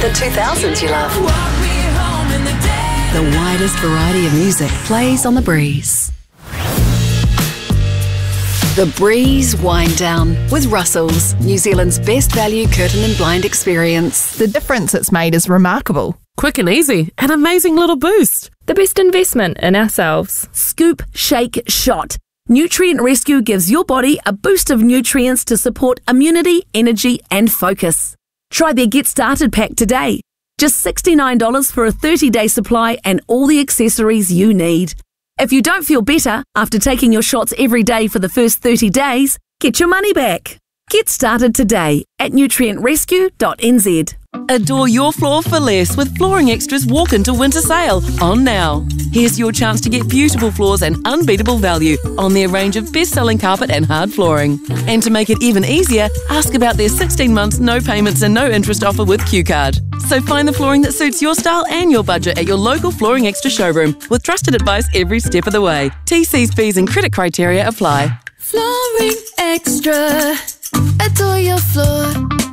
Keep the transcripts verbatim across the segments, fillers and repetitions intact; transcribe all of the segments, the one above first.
the two thousands you love. The widest variety of music plays on The Breeze. The Breeze Wind Down with Russell's, New Zealand's best value curtain and blind experience. The difference it's made is remarkable. Quick and easy, an amazing little boost. The best investment in ourselves. Scoop, shake, shot. Nutrient Rescue gives your body a boost of nutrients to support immunity, energy and focus. Try their Get Started pack today. Just sixty-nine dollars for a thirty-day supply and all the accessories you need. If you don't feel better after taking your shots every day for the first thirty days, get your money back. Get started today at nutrient rescue dot n z. Adore your floor for less with Flooring Extra's walk-into winter sale on now. Here's your chance to get beautiful floors and unbeatable value on their range of best-selling carpet and hard flooring. And to make it even easier, ask about their sixteen months no payments and no interest offer with Q Card. So find the flooring that suits your style and your budget at your local Flooring Extra showroom with trusted advice every step of the way. T Cs, Bs and credit criteria apply. Flooring Extra. Adore your floor.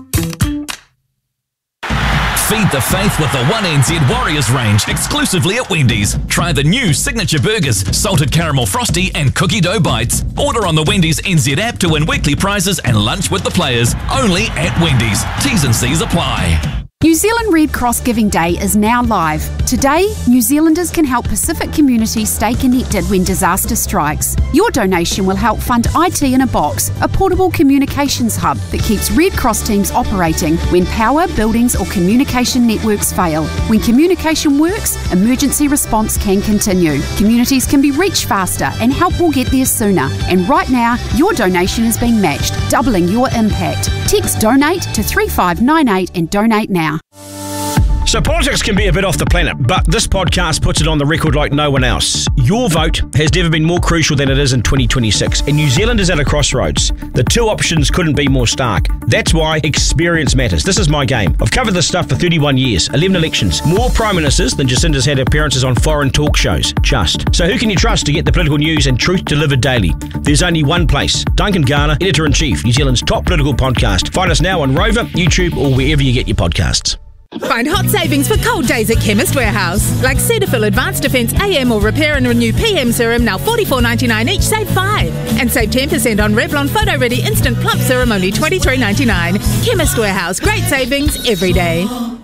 Feed the faith with the one N Z Warriors range exclusively at Wendy's. Try the new signature burgers, salted caramel frosty and cookie dough bites. Order on the Wendy's N Z app to win weekly prizes and lunch with the players. Only at Wendy's. T's and C's apply. New Zealand Red Cross Giving Day is now live. Today, New Zealanders can help Pacific communities stay connected when disaster strikes. Your donation will help fund I T in a Box, a portable communications hub that keeps Red Cross teams operating when power, buildings or communication networks fail. When communication works, emergency response can continue. Communities can be reached faster and help will get there sooner. And right now, your donation is being matched, doubling your impact. Text DONATE to three five nine eight and donate now. So politics can be a bit off the planet, but this podcast puts it on the record like no one else. Your vote has never been more crucial than it is in twenty twenty-six, and New Zealand is at a crossroads. The two options couldn't be more stark. That's why experience matters. This is my game. I've covered this stuff for thirty-one years, eleven elections, more prime ministers than Jacinda's had appearances on foreign talk shows. Just. So who can you trust to get the political news and truth delivered daily? There's only one place. Duncan Garner, Editor-in-Chief, New Zealand's top political podcast. Find us now on Rover, YouTube, or wherever you get your podcasts. Find hot savings for cold days at Chemist Warehouse. Like Cetaphil Advanced Defence A M or Repair and Renew P M Serum, now forty-four ninety-nine each, save five. And save ten percent on Revlon Photo Ready Instant Plump Serum, only twenty-three ninety-nine. Chemist Warehouse, great savings every day.